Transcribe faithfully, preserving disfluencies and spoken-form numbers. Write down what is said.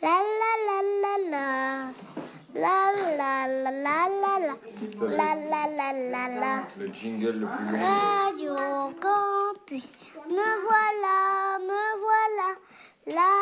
La la la la la. La la la la la la. La la la la la. Le jingle le plus long. Radio Campus. Me voilà, me voilà. La